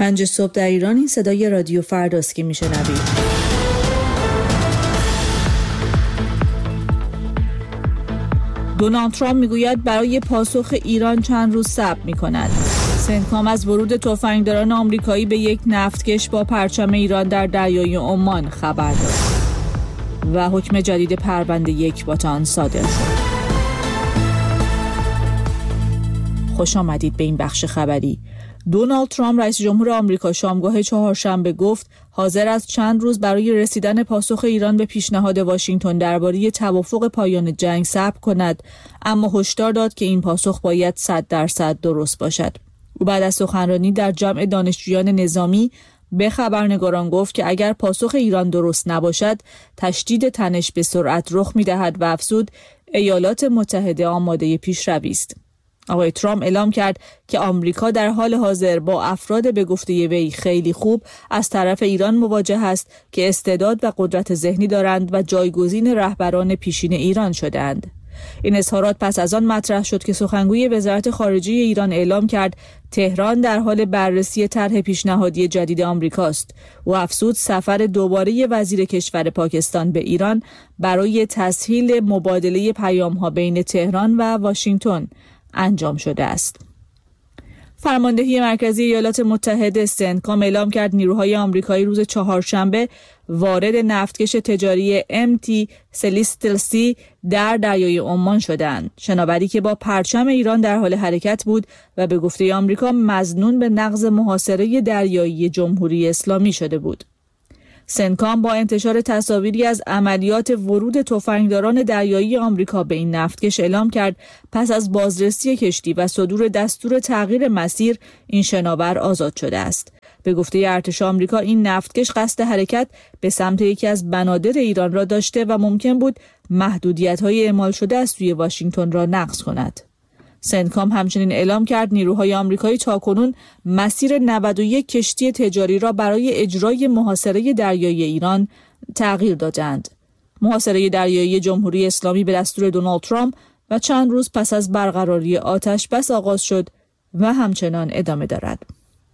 5 صبح در ایران. این صدای رادیو فرداست که میشنوید. دونالد ترامپ میگوید برای پاسخ ایران چند روز صبر میکند. سنتکام از ورود تفنگداران آمریکایی به یک نفتکش با پرچم ایران در دریای عمان خبر داد و حکم جدید پرونده اکباتان صادر شد. خوش آمدید به این بخش خبری. دونالد ترامپ رئیس جمهور آمریکا شامگاه چهارشنبه گفت حاضر است چند روز برای رسیدن پاسخ ایران به پیشنهاد واشنگتن درباره توافق پایان جنگ صبر کند، اما هشدار داد که این پاسخ باید 100% درست باشد. او بعد از سخنرانی در جمع دانشجویان نظامی به خبرنگاران گفت که اگر پاسخ ایران درست نباشد تشدید تنش به سرعت رخ می‌دهد و افزود ایالات متحده آماده پیشروی است. آقای ترامپ اعلام کرد که آمریکا در حال حاضر با افراد به گفته وی خیلی خوب از طرف ایران مواجه است که استعداد و قدرت ذهنی دارند و جایگزین رهبران پیشین ایران شدند. این اظهارات پس از آن مطرح شد که سخنگوی وزارت خارجه ایران اعلام کرد تهران در حال بررسی طرح پیشنهادی جدید آمریکاست. او افزود سفر دوباره وزیر کشور پاکستان به ایران برای تسهیل مبادله پیام‌ها بین تهران و واشنگتن انجام شده است. فرماندهی مرکزی ایالات متحده سنتکام اعلام کرد نیروهای آمریکایی روز چهارشنبه وارد نفتکش تجاری MT سلیستل سی در دریای عمان شدند. شناوری که با پرچم ایران در حال حرکت بود و به گفته آمریکا مظنون به نقض محاصره دریایی جمهوری اسلامی شده بود. سنتکام با انتشار تصاویری از عملیات ورود تفنگداران دریایی آمریکا به این نفتکش اعلام کرد پس از بازرسی کشتی و صدور دستور تغییر مسیر این شناور آزاد شده است. به گفته ارتش آمریکا این نفتکش قصد حرکت به سمت یکی از بنادر ایران را داشته و ممکن بود محدودیت‌های اعمال شده از سوی واشنگتن را نقض کند. سنتکام همچنین اعلام کرد نیروهای آمریکایی تاکنون مسیر 91 کشتی تجاری را برای اجرای محاصره دریایی ایران تغییر دادند. محاصره دریایی جمهوری اسلامی به دستور دونالد ترامپ و چند روز پس از برقراری آتش بس آغاز شد و همچنان ادامه دارد.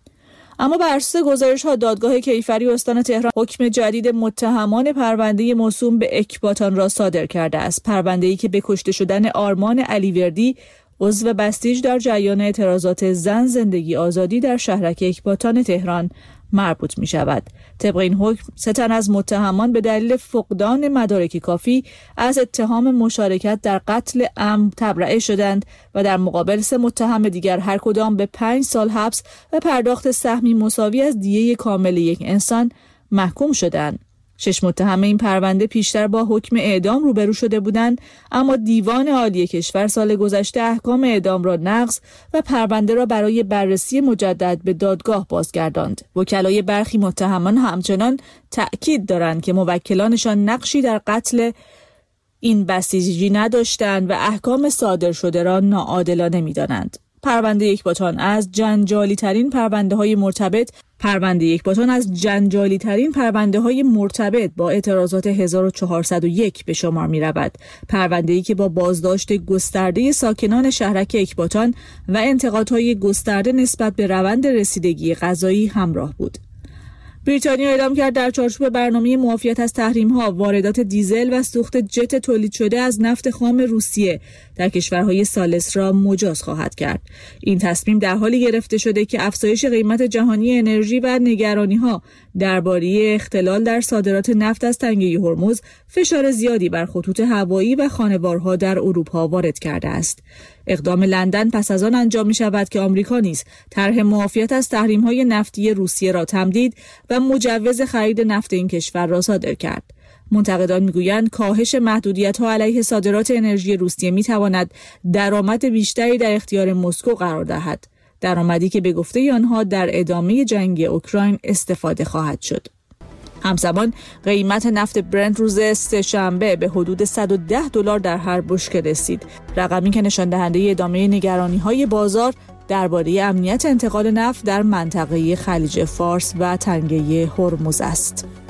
اما بر اساس گزارش‌ها دادگاه کیفری استان تهران حکم جدید متهمان پرونده موسوم به اکباتان را صادر کرده است. پرونده‌ای که به کشته شدن آرمان علیوردی عضو بسیج در جریان اعتراضات زن زندگی آزادی در شهرک اکباتان تهران مربوط می شود. طبق این حکم 3 تن از متهمان به دلیل فقدان مدارک کافی از اتهام مشارکت در قتل عمد تبرئه شدند و در مقابل 3 متهم دیگر هر کدام به 5 سال حبس و پرداخت سهمی مساوی از دیه کامل یک انسان محکوم شدند. 6 متهم این پرونده پیشتر با حکم اعدام روبرو شده بودند، اما دیوان عالی کشور سال گذشته احکام اعدام را نقض و پرونده را برای بررسی مجدد به دادگاه بازگرداند. وکلای برخی متهمان همچنان تأکید دارند که موکلانشان نقشی در قتل این بسیجی نداشتند و احکام صادر شده را ناعادلانه می‌دانند. پرونده اکباتان از جنجالی ترین پرونده های مرتبط با اعتراضات 1401 به شمار می رود. پرونده‌ای که با بازداشت گسترده ساکنان شهرک اکباتان و انتقادهای گسترده نسبت به روند رسیدگی قضایی همراه بود. بریتانیا اعلام کرد در چارچوب برنامه معافیت از تحریم‌ها واردات دیزل و سوخت جت تولید شده از نفت خام روسیه در کشورهای ثالث را مجاز خواهد کرد. این تصمیم در حالی گرفته شده که افزایش قیمت جهانی انرژی و نگرانی‌ها درباره اختلال در صادرات نفت از تنگه هرمز فشار زیادی بر خطوط هوایی و خانوارها در اروپا وارد کرده است. اقدام لندن پس از آن انجام می شود که آمریکا نیز طرح معافیت از تحریم‌های نفتی روسیه را تمدید و مجوز خرید نفت این کشور را صادر کرد. منتقدان میگویند کاهش محدودیت‌ها علیه صادرات انرژی روسیه می‌تواند درآمد بیشتری در اختیار مسکو قرار دهد، درآمدی که به گفته آنها در ادامه جنگ اوکراین استفاده خواهد شد. همزمان قیمت نفت برنت روز سه‌شنبه به حدود $110 در هر بشکه رسید، رقمی که نشان دهنده ادامه نگرانی‌های بازار درباره امنیت انتقال نفت در منطقه خلیج فارس و تنگه هرمز است.